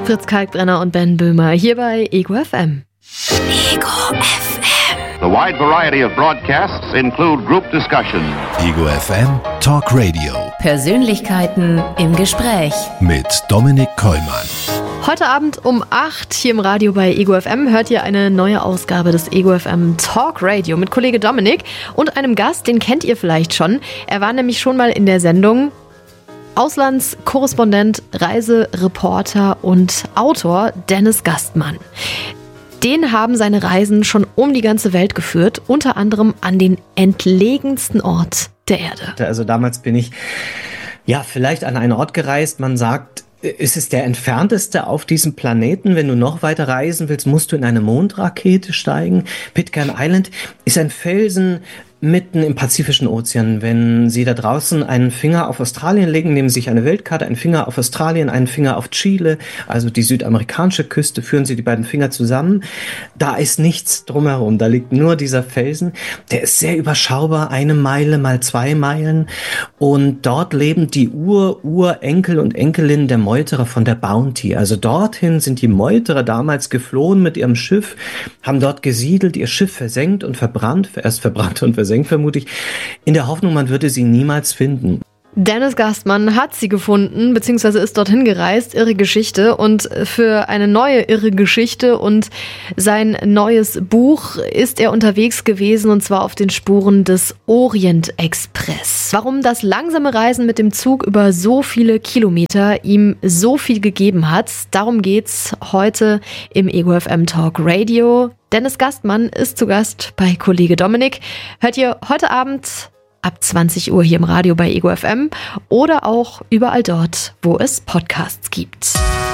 Fritz Kalkbrenner und Ben Böhmer hier bei Ego FM. Ego FM. The wide variety of broadcasts include group discussion. Ego FM Talk Radio. Persönlichkeiten im Gespräch. Mit Dominik Kollmann. Heute Abend um 8 hier im Radio bei Ego FM hört ihr eine neue Ausgabe des Ego FM Talk Radio mit Kollege Dominik und einem Gast, den kennt ihr vielleicht schon. Er war nämlich schon mal in der Sendung. Auslandskorrespondent, Reisereporter und Autor Dennis Gastmann. Den haben seine Reisen schon um die ganze Welt geführt, unter anderem an den entlegensten Ort der Erde. Also damals bin ich vielleicht an einen Ort gereist, man sagt, es ist der entfernteste auf diesem Planeten. Wenn du noch weiter reisen willst, musst du in eine Mondrakete steigen. Pitcairn Island ist ein Felsen mitten im Pazifischen Ozean. Wenn Sie da draußen einen Finger auf Australien legen, nehmen Sie sich eine Weltkarte, einen Finger auf Australien, einen Finger auf Chile, also die südamerikanische Küste, führen Sie die beiden Finger zusammen. Da ist nichts drumherum, da liegt nur dieser Felsen. Der ist sehr überschaubar, 1 Meile mal 2 Meilen. Und dort leben die Urenkel und Enkelinnen der Meuterer von der Bounty. Also dorthin sind die Meuterer damals geflohen mit ihrem Schiff, haben dort gesiedelt, ihr Schiff versenkt und verbrannt, erst verbrannt und versenkt vermutlich, in der Hoffnung, man würde sie niemals finden. Dennis Gastmann hat sie gefunden, beziehungsweise ist dorthin gereist, irre Geschichte. Und für eine neue irre Geschichte und sein neues Buch ist er unterwegs gewesen, und zwar auf den Spuren des Orient-Express. Warum das langsame Reisen mit dem Zug über so viele Kilometer ihm so viel gegeben hat, darum geht's heute im Ego FM Talk Radio. Dennis Gastmann ist zu Gast bei Kollege Dominik. Hört ihr heute Abend ab 20 Uhr hier im Radio bei Ego FM oder auch überall dort, wo es Podcasts gibt.